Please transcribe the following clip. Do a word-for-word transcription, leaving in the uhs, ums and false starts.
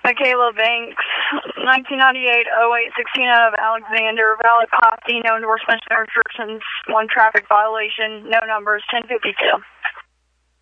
Michaela Banks, nineteen ninety-eight oh eight sixteen out of Alexander, valid posse, no endorsements, no restrictions, one traffic violation, no numbers, ten fifty-two.